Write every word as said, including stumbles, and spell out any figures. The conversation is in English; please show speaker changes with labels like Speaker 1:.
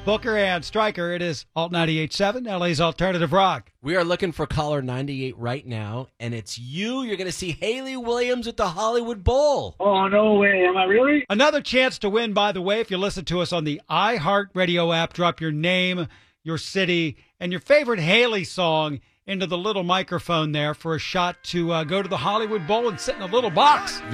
Speaker 1: Booker and Stryker, it is Alt ninety-eight point seven, L A's Alternative Rock.
Speaker 2: We are looking for caller ninety-eight right now, and it's you. You're going to see Haley Williams at the Hollywood Bowl.
Speaker 3: Oh, no way. Am I really?
Speaker 1: Another chance to win, by the way, if you listen to us on the iHeartRadio app. Drop your name, your city, and your favorite Haley song into the little microphone there for a shot to uh, go to the Hollywood Bowl and sit in a little box.